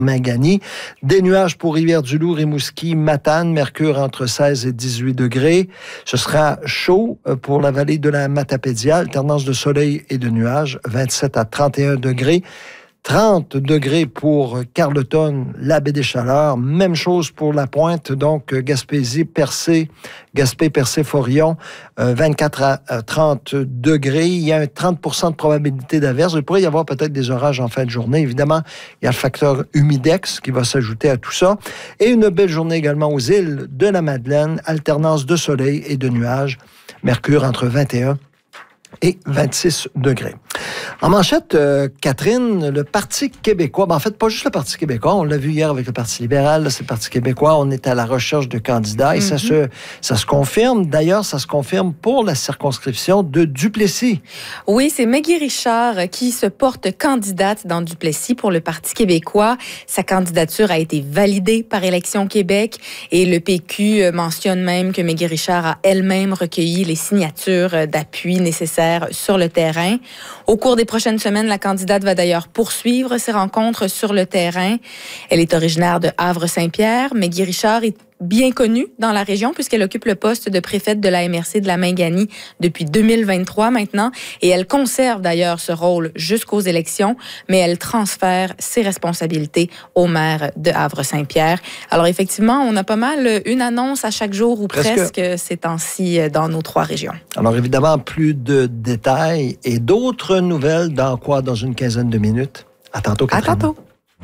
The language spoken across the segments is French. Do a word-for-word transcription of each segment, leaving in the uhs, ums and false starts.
Mangani. Des nuages pour Rivière-du-Loup, Rimouski, Matane, mercure entre seize et dix-huit degrés. Ce sera chaud pour la vallée de la Matapédia, alternance de soleil et de nuages, vingt-sept à trente et un degrés. trente degrés pour Carleton, la baie des Chaleurs. Même chose pour la Pointe, donc Gaspésie, Percé, Gaspé, Percé, Forillon, euh, vingt-quatre à trente degrés. Il y a un trente pour cent de probabilité d'averse. Il pourrait y avoir peut-être des orages en fin de journée. Évidemment, il y a le facteur humidex qui va s'ajouter à tout ça. Et une belle journée également aux îles de la Madeleine, alternance de soleil et de nuages. Mercure entre vingt et un et vingt-six degrés. En manchette, euh, Catherine, le Parti québécois, ben en fait, pas juste le Parti québécois, on l'a vu hier avec le Parti libéral, là, c'est le Parti québécois, on est à la recherche de candidats et mm-hmm. ça, se, ça se confirme. D'ailleurs, ça se confirme pour la circonscription de Duplessis. Oui, c'est Maggie Richard qui se porte candidate dans Duplessis pour le Parti québécois. Sa candidature a été validée par Élections Québec et le P Q mentionne même que Maggie Richard a elle-même recueilli les signatures d'appui nécessaires sur le terrain. Au cours des prochaines semaines, la candidate va d'ailleurs poursuivre ses rencontres sur le terrain. Elle est originaire de Havre-Saint-Pierre. Maggie Richard est bien connue dans la région puisqu'elle occupe le poste de préfète de la M R C de la Mangani depuis deux mille vingt-trois maintenant. Et elle conserve d'ailleurs ce rôle jusqu'aux élections, mais elle transfère ses responsabilités au maire de Havre-Saint-Pierre. Alors effectivement, on a pas mal une annonce à chaque jour ou presque, presque ces temps-ci dans nos trois régions. Alors évidemment, plus de détails et d'autres nouvelles dans quoi? Dans une quinzaine de minutes. À tantôt, Catherine. À tantôt.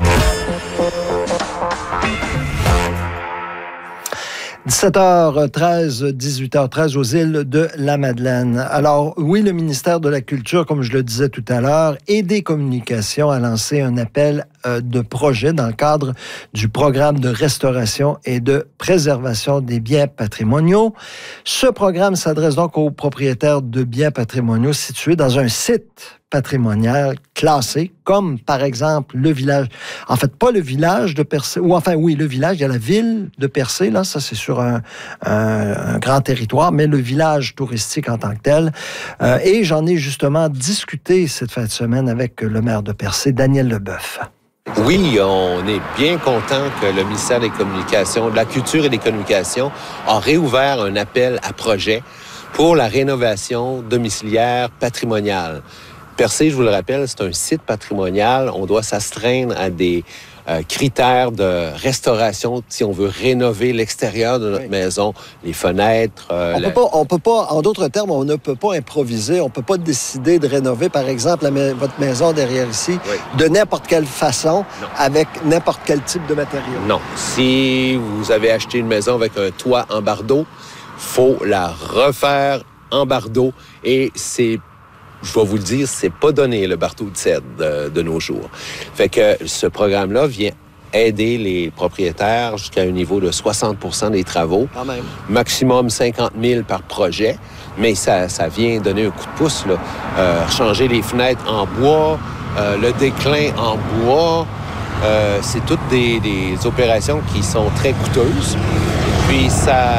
dix-sept heures treize, dix-huit heures treize aux îles de la Madeleine. Alors, oui, le ministère de la Culture, comme je le disais tout à l'heure, et des Communications a lancé un appel euh, de projet dans le cadre du programme de restauration et de préservation des biens patrimoniaux. Ce programme s'adresse donc aux propriétaires de biens patrimoniaux situés dans un site patrimonial classé, comme par exemple le village, en fait pas le village de Percé, ou enfin oui, le village, il y a la ville de Percé, là, ça c'est sur un, un, un grand territoire, mais le village touristique en tant que tel. Euh, et j'en ai justement discuté cette fin de semaine avec le maire de Percé, Daniel Leboeuf. Oui, on est bien content que le ministère des Communications, de la Culture et des Communications a réouvert un appel à projet pour la rénovation domiciliaire patrimoniale. Percé, je vous le rappelle, c'est un site patrimonial. On doit s'astreindre à des euh, critères de restauration si on veut rénover l'extérieur de notre oui. maison, les fenêtres. Euh, on la... peut pas, on peut pas, en d'autres termes, on ne peut pas improviser. On peut pas décider de rénover, par exemple, la ma- votre maison derrière ici, oui. de n'importe quelle façon, non. avec n'importe quel type de matériau. Non. Si vous avez acheté une maison avec un toit en bardeau, faut la refaire en bardeau et c'est je vais vous le dire, c'est pas donné le bardeau de cèdre de, de nos jours. Fait que ce programme-là vient aider les propriétaires jusqu'à un niveau de soixante pour cent des travaux. Quand même. Maximum cinquante mille par projet, mais ça, ça vient donner un coup de pouce, là. Euh, changer les fenêtres en bois, euh, le déclin en bois, euh, c'est toutes des, des opérations qui sont très coûteuses. Puis ça,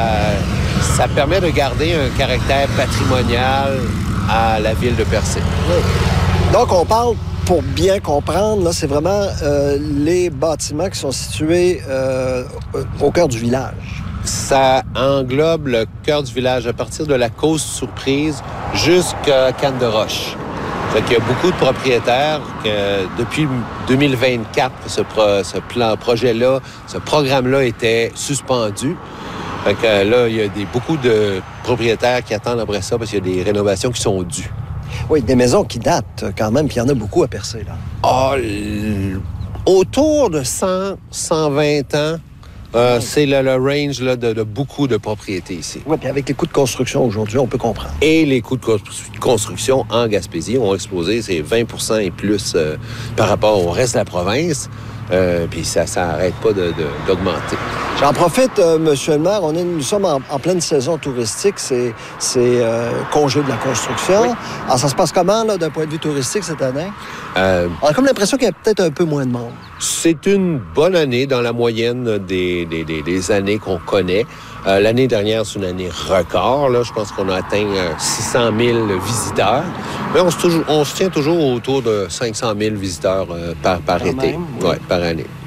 ça permet de garder un caractère patrimonial à la ville de Percé. Oui. Donc, on parle, pour bien comprendre, là, c'est vraiment euh, les bâtiments qui sont situés euh, au cœur du village. Ça englobe le cœur du village, à partir de la Cause Surprise jusqu'à Cannes-de-Roche. Fait qu'il y a beaucoup de propriétaires que depuis deux mille vingt-quatre, ce, pro, ce plan, projet-là, ce programme-là était suspendu. Fait que là, il y a des, beaucoup de propriétaires qui attendent après ça parce qu'il y a des rénovations qui sont dues. Oui, des maisons qui datent quand même, puis il y en a beaucoup à Percé, là. Ah, l... autour de cent, cent vingt ans, euh, oui. c'est le, le range là, de, de beaucoup de propriétés ici. Oui, puis avec les coûts de construction aujourd'hui, on peut comprendre. Et les coûts de construction en Gaspésie ont explosé, c'est vingt pour cent et plus euh, par rapport au reste de la province. Euh, puis ça n'arrête pas de, de, d'augmenter. J'en profite, euh, Monsieur le maire, on est, nous sommes en, en pleine saison touristique, c'est, c'est euh, congé de la construction. Oui. Alors, ça se passe comment, là, d'un point de vue touristique, cette année? Euh, on a comme l'impression qu'il y a peut-être un peu moins de monde. C'est une bonne année dans la moyenne des, des, des, des années qu'on connaît. Euh, l'année dernière, c'est une année record. Là. Je pense qu'on a atteint euh, six cent mille visiteurs. Mais on se, toujours, on se tient toujours autour de cinq cent mille visiteurs euh, par, par été. Ouais, par année.